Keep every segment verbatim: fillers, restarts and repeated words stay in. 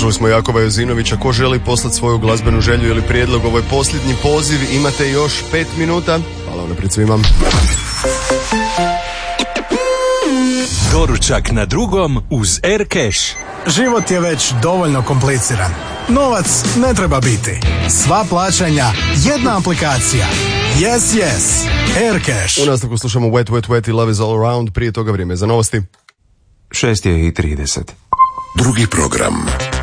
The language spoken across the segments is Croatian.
Slušali smo Jakova Jozinovića. Ko želi poslati svoju glazbenu želju ili prijedlog, ovo je posljednji poziv, imate još pet minuta. Hvala unaprijed svima. Doručak na drugom uz Aircash. Život je već dovoljno kompliciran. Novac ne treba biti. Sva plaćanja, jedna aplikacija. Yes, yes. Aircash. U nastavku slušamo Wet, Wet, Wet i Love is all around. Prije toga vrijeme za novosti. šest je i trideset. Drugi program.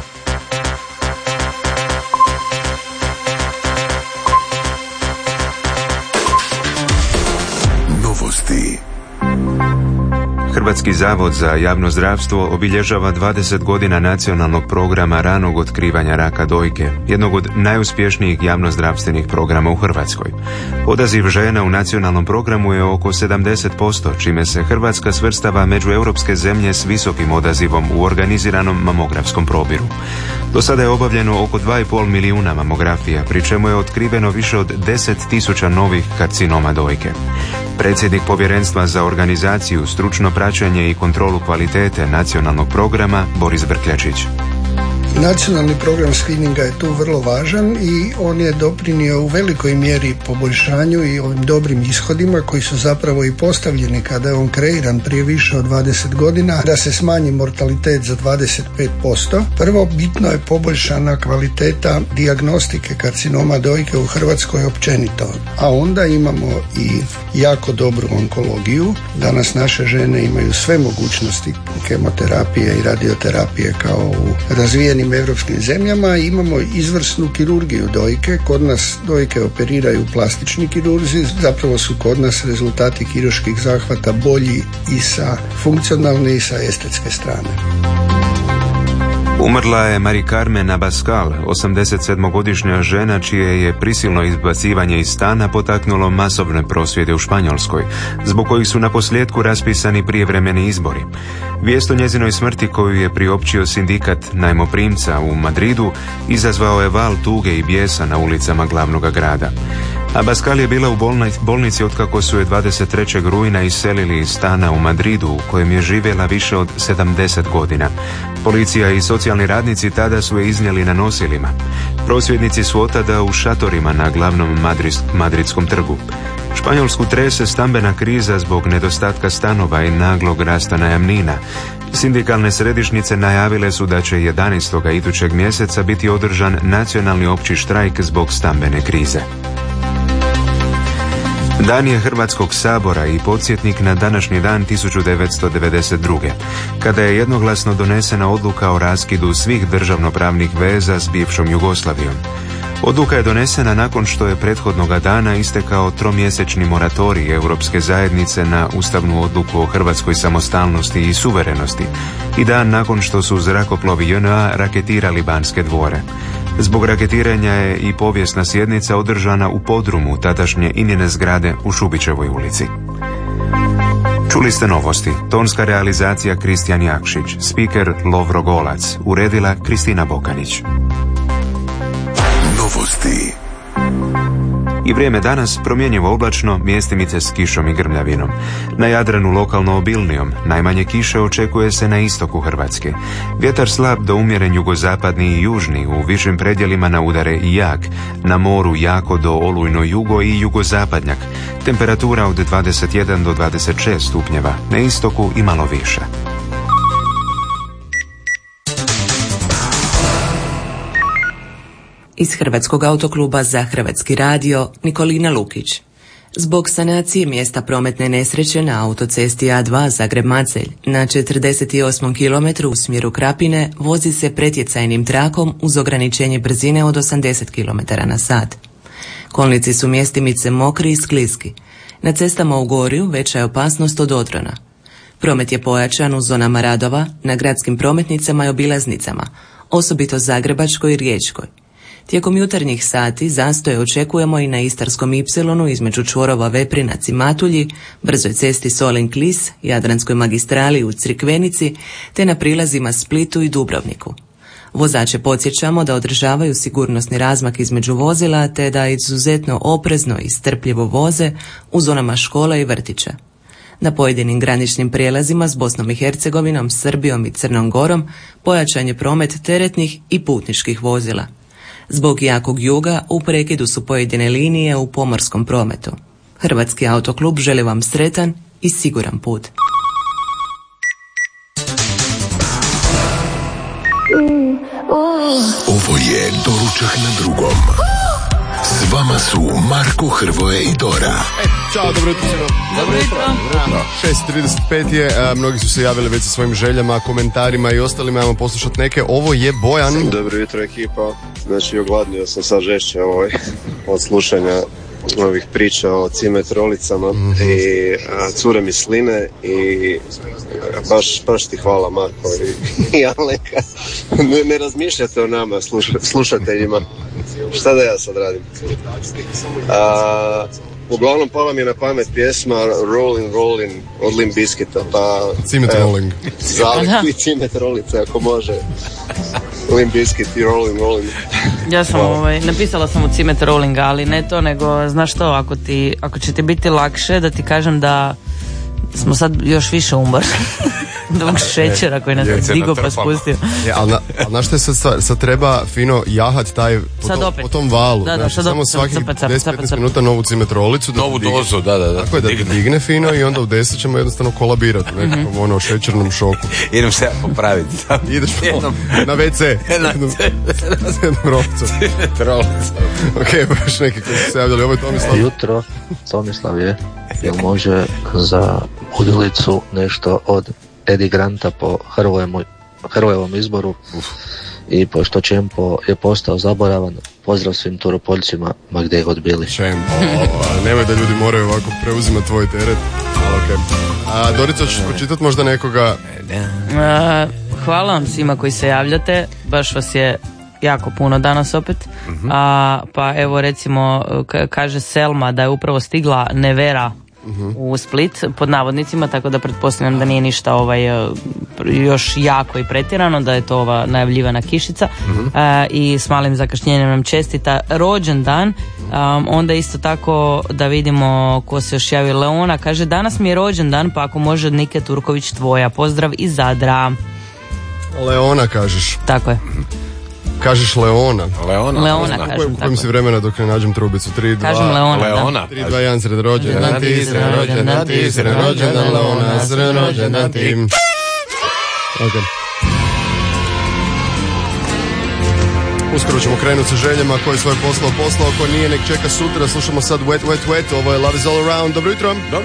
Novosti. Hrvatski zavod za javno zdravstvo obilježava dvadeset godina nacionalnog programa ranog otkrivanja raka dojke, jednog od najuspješnijih javnozdravstvenih programa u Hrvatskoj. Odaziv žena u nacionalnom programu je oko sedamdeset posto, čime se Hrvatska svrstava među europske zemlje s visokim odazivom u organiziranom mamografskom probiru. Do sada je obavljeno oko dva i pol milijuna mamografija, pri čemu je otkriveno više od deset tisuća novih karcinoma dojke. Predsjednik Povjerenstva za organizaciju, stručno praćenje i kontrolu kvalitete nacionalnog programa Boris Brkljačić. Nacionalni program screeninga je tu vrlo važan i on je doprinio u velikoj mjeri poboljšanju i ovim dobrim ishodima koji su zapravo i postavljeni kada je on kreiran prije više od dvadeset godina, da se smanji mortalitet za dvadeset pet posto. Prvo, bitno je poboljšana kvaliteta dijagnostike karcinoma dojke u Hrvatskoj općenito, a onda imamo i jako dobru onkologiju. Danas naše žene imaju sve mogućnosti kemoterapije i radioterapije kao u razvijenim evropskim zemljama. Imamo izvrsnu kirurgiju dojke. Kod nas dojke operiraju plastični kirurzi. Zapravo su kod nas rezultati kirurških zahvata bolji i sa funkcionalne i sa estetske strane. Umrla je Mari Carmen Abascal, osamdesetsedmogodišnja žena čije je prisilno izbacivanje iz stana potaknulo masovne prosvjede u Španjolskoj, zbog kojih su naposljetku raspisani prijevremeni izbori. Vijest o njezinoj smrti koju je priopćio sindikat najmoprimca u Madridu izazvao je val tuge i bijesa na ulicama glavnog grada. Abascal je bila u bolnici otkako su je dvadeset trećeg rujna iselili iz stana u Madridu u kojem je živjela više od sedamdeset godina. Policija i socijalni radnici tada su je iznijeli na nosilima. Prosvjednici su otada u šatorima na glavnom madridskom trgu. Španjolsku trese stambena kriza zbog nedostatka stanova i naglog rasta najamnina. Sindikalne središnjice najavile su da će jedanaestog idućeg mjeseca biti održan nacionalni opći štrajk zbog stambene krize. Dan je Hrvatskog sabora i podsjetnik na današnji dan tisuću devetsto devedeset druge. kada je jednoglasno donesena odluka o raskidu svih državnopravnih veza s bivšom Jugoslavijom. Odluka je donesena nakon što je prethodnoga dana istekao tromjesečni moratorij Europske zajednice na ustavnu odluku o hrvatskoj samostalnosti i suverenosti i dan nakon što su zrakoplovi J N A raketirali Banske dvore. Zbog raketiranja je i povijesna sjednica održana u podrumu tadašnje Inine zgrade u Šubićevoj ulici. Čuli ste novosti. Tonska realizacija Kristijan Jakšić, spiker Lovro Golac, uredila Kristina Bokanić. Novosti. I vrijeme danas promjenjivo oblačno, mjestimice s kišom i grmljavinom. Na Jadranu lokalno obilnijom, najmanje kiše očekuje se na istoku Hrvatske. Vjetar slab do umjeren jugozapadni i južni, u višim predjelima na udare i jak. Na moru jako do olujno jugo i jugozapadnjak. Temperatura od dvadeset jedan do dvadeset šest stupnjeva, na istoku i malo više. Iz Hrvatskog autokluba za Hrvatski radio, Nikolina Lukić. Zbog sanacije mjesta prometne nesreće na autocesti A dva Zagreb-Macelj na četrdeset osmom kilometru u smjeru Krapine vozi se pretjecajnim trakom uz ograničenje brzine od osamdeset kilometara na sat. Kolnici su mjestimice mokri i skliski. Na cestama u Gorju veća je opasnost od odrona. Promet je pojačan u zonama radova, na gradskim prometnicama i obilaznicama, osobito Zagrebačkoj i Riječkoj. Tijekom jutarnjih sati zastoje očekujemo i na Istarskom ipsilonu između čvorova Veprinac i Matulji, brzoj cesti Solin-Klis, Jadranskoj magistrali u Crikvenici, te na prilazima Splitu i Dubrovniku. Vozače podsjećamo da održavaju sigurnosni razmak između vozila te da izuzetno oprezno i strpljivo voze u zonama škola i vrtića. Na pojedinim graničnim prijelazima s Bosnom i Hercegovinom, Srbijom i Crnom Gorom pojačan je promet teretnih i putničkih vozila. Zbog jakog juga u prekidu su pojedine linije u pomorskom prometu. Hrvatski autoklub želi vam sretan i siguran put. Ovo je Doručak na drugom. S vama su Marko, Hrvoje i Dora. E, čao, dobro jutro svima. Dobro jutro. šest trideset pet je, a, mnogi su se javili već sa svojim željama, komentarima i ostalima, ajmo poslušati neke. Ovo je Bojan. Dobro jutro ekipa, znači ogladnio sam sad žešće ovaj, od slušanja ovih priča o cimetrolicama mm-hmm. i a, cure mi sline i a, baš, baš ti hvala Marko i, i Aleka. Ne, ne razmišljate o nama sluša, slušateljima. Šta da ja sad radim? A, uglavnom pala mi je na pamet pjesma Rollin' Rollin' od Limp Bizkita, pa Cimet Rolling. Zalik i cimetrolice ako može. Limp Bizkit i Rollin' Rollin'. Ja sam wow. ovaj, napisala sam u Cimet Rolling, ali ne to, nego znaš što, ako, ti, ako će ti biti lakše da ti kažem da smo sad još više umorni zbog šećera koji nas digo pa spustio. Je, ali, na, ali znaš što je sad stvar? Sad treba fino jahat taj po, to, po tom valu. Da, da, znači, samo svakih deset do petnaest minuta novu cimetrolicu. Novu dozu, da, da, da. Tako je, da ti digne fino i onda u deset ćemo jednostavno kolabirati u nekakvom mm-hmm. ono šećernom šoku. Idem se ja popraviti. Ideš jednom, na ve ce. Na s jednom rovcom. Ok, baš neki koji su se javljali. Ovo je Tomislav. Jutro, Tomislav je. Jel može za udjelicu nešto od Eddie Granta po Hrvojevom izboru? Uf. I pošto Čempo je postao zaboravan, pozdrav svim Turopoljcima, ma gdje god bili. Čempo, nemoj da ljudi moraju ovako preuzimati tvoj teret. Okay. A Dorica, ćeš počitati možda nekoga? A, hvala vam svima koji se javljate, baš vas je jako puno danas opet. Uh-huh. A, pa evo recimo k- kaže Selma da je upravo stigla Nevera uh-huh. u Split pod navodnicima, tako da pretpostavljam da nije ništa ovaj, još jako i pretjerano, da je to ova najavljivana kišica. Uh-huh. A, i s malim zakašnjenjem nam čestita rođendan. Um, onda isto tako da vidimo ko se još javi. Leona kaže danas mi je rođendan, pa ako može Nike Turković tvoja, pozdrav iz Zadra. Leona kažeš. Tako je. Kažeš Leona. Leona, Leona kažem. Kojim, kojim si vremena dok ne nađem trubicu? tri, dva, kažem Leona, Leona. tri, dva, jedan, sred rođendan ti, sred rođendan ti, sred rođendan Leona, sred rođendan ti. Ok. Uskoro ćemo krenuti sa željama, koji svoj poslao poslao, ko nije nek čeka sutra. Slušamo sad Wet, Wet, Wet, ovo je Love is all around. Dobro jutro.